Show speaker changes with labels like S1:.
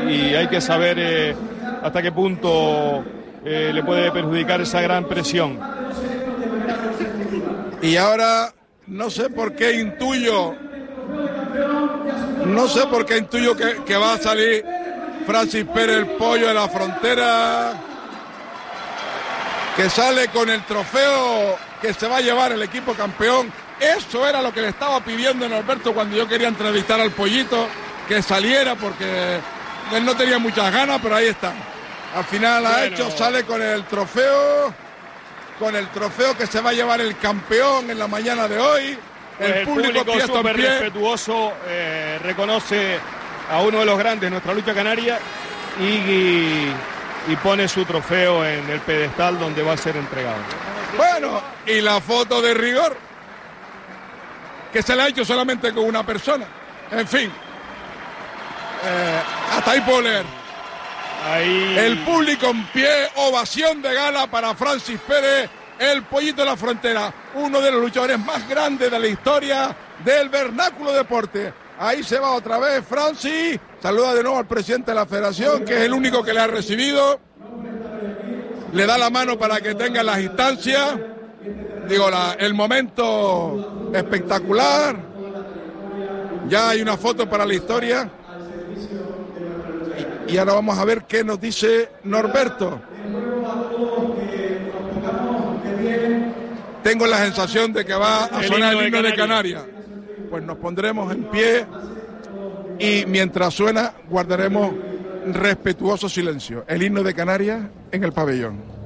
S1: y hay que saber hasta qué punto le puede perjudicar esa gran presión.
S2: Y ahora no sé por qué intuyo que va a salir Francis Pérez, el pollo de la frontera, que sale con el trofeo que se va a llevar el equipo campeón. Eso era lo que le estaba pidiendo a Norberto cuando yo quería entrevistar al pollito, que saliera, porque él no tenía muchas ganas, pero ahí está. Al final ha hecho, sale con el trofeo que se va a llevar el campeón en la mañana de hoy.
S1: El público súper respetuoso, reconoce a uno de los grandes de nuestra lucha canaria y pone su trofeo en el pedestal donde va a ser entregado.
S2: Bueno, y la foto de rigor, que se la ha hecho solamente con una persona. En fin, hasta ahí puedo leer.
S1: Ahí.
S2: El público en pie, ovación de gala para Francis Pérez, el pollito de la frontera, uno de los luchadores más grandes de la historia del vernáculo deporte. Ahí se va otra vez Francis, saluda de nuevo al presidente de la federación, que es el único que le ha recibido, le da la mano para que tenga las instancias, el momento espectacular, ya hay una foto para la historia. Y ahora vamos a ver qué nos dice Norberto. Tengo la sensación de que va a sonar el himno de Canarias. Pues nos pondremos en pie y mientras suena guardaremos respetuoso silencio. El himno de Canarias en el pabellón.